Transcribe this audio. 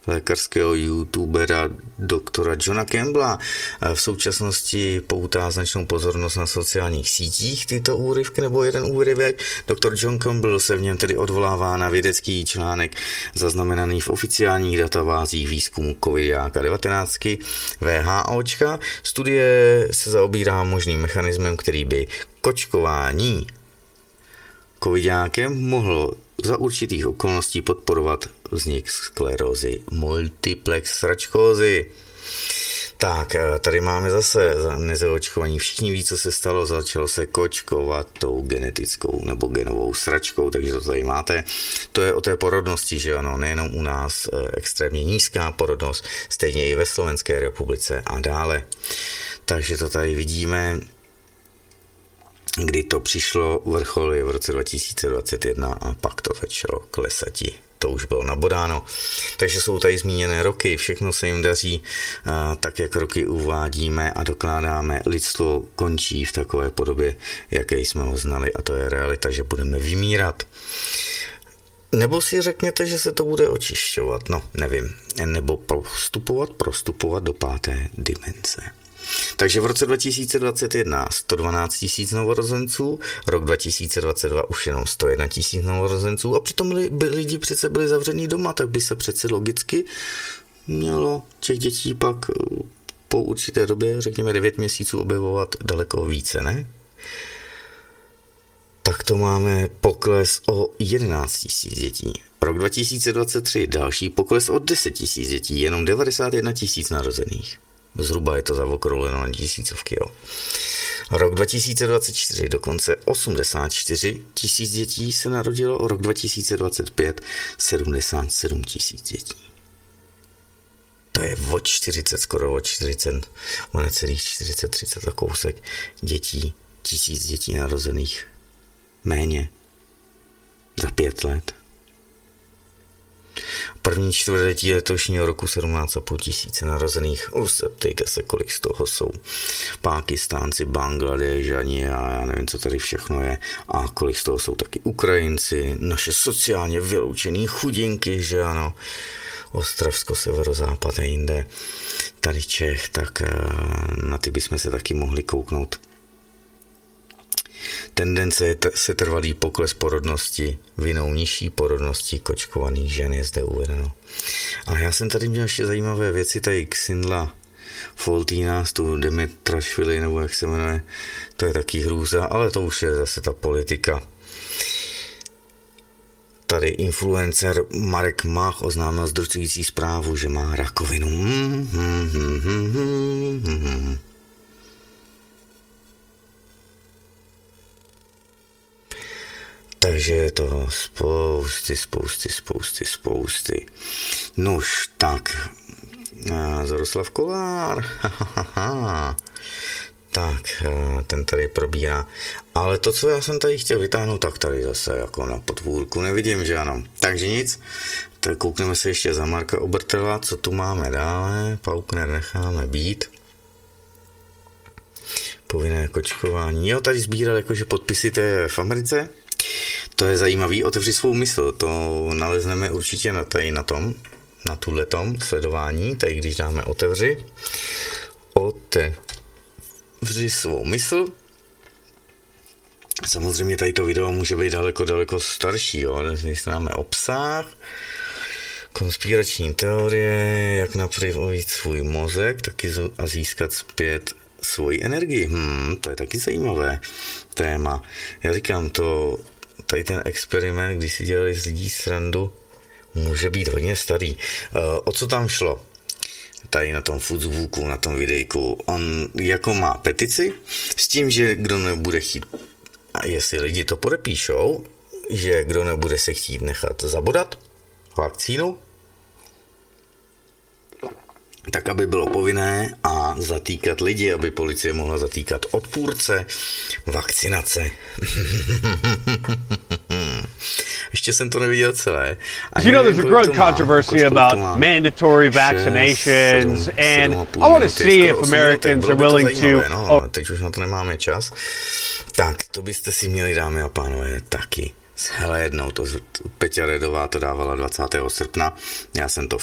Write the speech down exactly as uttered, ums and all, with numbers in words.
lékařského youtubera doktora Johna Campbella. V současnosti poutá značnou pozornost na sociálních sítích tyto úryvky nebo jeden úryvek. doktor John Campbell se v něm tedy odvolává na vědecký článek zaznamenaný v oficiálních databázích výzkumu covid devatenáct VHOčka. Studie se zaobírá možným mechanismem, který by kočkování covidákem mohlo za určitých okolností podporovat vznik sklerózy multiplex sračkózy. Tak, tady máme zase nezaočkovaní. Všichni ví, co se stalo, začalo se kočkovat tou genetickou nebo genovou sračkou, takže to tady máte. To je o té porodnosti, že ano, nejenom u nás extrémně nízká porodnost, stejně i ve Slovenské republice a dále. Takže to tady vidíme, kdy to přišlo, vrchol je v roce dva tisíce dvacet jedna a pak to začalo klesati. To už bylo nabodáno. Takže jsou tady zmíněné roky, všechno se jim daří, tak jak roky uvádíme a dokládáme. Lidstvo končí v takové podobě, jaké jsme ho znali, a to je realita, že budeme vymírat. Nebo si řekněte, že se to bude očišťovat, no nevím, nebo prostupovat, prostupovat do páté dimenze. Takže v roce dva tisíce dvacet jedna sto dvanáct tisíc novorozenců, rok dva tisíce dvacet dva už jenom sto jedna tisíc novorozenců a přitom by lidi přece byli zavření doma, tak by se přece logicky mělo těch dětí pak po určité době, řekněme devět měsíců, objevovat daleko více, ne? Tak to máme pokles o jedenáct tisíc dětí. Rok dva tisíce dvacet tři další pokles o deset tisíc dětí, jenom devadesát jedna tisíc narozených. Zhruba je to zaokrúhleno na tisícovky, jo. Rok dva tisíce dvacet čtyři dokonce osmdesát čtyři tisíc dětí se narodilo, rok dva tisíce dvacet pět sedmdesát sedm tisíc dětí. To je o čtyřicet, skoro o čtyřicet, o necelých čtyřicet, třicet a kousek dětí, tisíc dětí narozených méně za pět let. První čtvrtletí letošního roku sedmnáct a půl tisíce narozených. Zeptejte se, kolik z toho jsou Pákistánci, Bangladežani a já nevím, co tady všechno je. A kolik z toho jsou taky Ukrajinci, naše sociálně vyloučený chudinky, že ano. Ostravsko, severozápad a jinde. Tady Čech, tak na ty bychom se taky mohli kouknout. Tendence je se trvalý pokles porodnosti, vinou nižší porodnosti kočkovaných žen je zde uvedeno. A já jsem tady měl ještě zajímavé věci, tady Xindla Foltína, s tou Demetrašvili, nebo jak se jmenuje, to je taky hrůza, ale to už je zase ta politika. Tady influencer Marek Mach oznámil zdrcující zprávu, že má rakovinu. Hmm, hmm, hmm, hmm, hmm, hmm. Takže je to spousty, spousty, spousty, spousty. Nož, tak. Zoroslav Kolár. Tak, ten tady probírá. Ale to, co já jsem tady chtěl vytáhnout, tak tady zase jako na potvůrku nevidím, že ano. Takže nic. Tak koukneme se ještě za Marka Obertela, co tu máme dále. Paukner necháme být. Povinné kočkování. Jo, tady sbíral jakože podpisy, to je v Americe. To je zajímavý, otevři svou mysl, to nalezneme určitě na, tady na tom, na tuhletom sledování, tady když dáme otevři, otevři svou mysl. Samozřejmě tady to video může být daleko, daleko starší, jo, když dáme obsah, konspirační teorie, jak napravit svůj mozek, taky a získat zpět svoji energii. Hmm, to je taky zajímavé téma. Já říkám to, tady ten experiment, když si dělali z lidí srandu, může být hodně starý. O co tam šlo? Tady na tom Facebooku, na tom videjku, on jako má petici s tím, že kdo nebude chtít, a jestli lidi to podepíšou, že kdo nebude se chtít nechat zabodat vakcínu, tak aby bylo povinné a zatýkat lidi, aby policie mohla zatýkat odpůrce vakcinace. Ještě jsem to neviděl celé. You know, there's a growing controversy about mandatory vaccinations, and I want to see if Americans are willing to... No, teď už na to nemáme čas. Tak, to byste si měli, dámy a pánové, taky shlédnout. To Peťa Redová to dávala dvacátého srpna. Já jsem to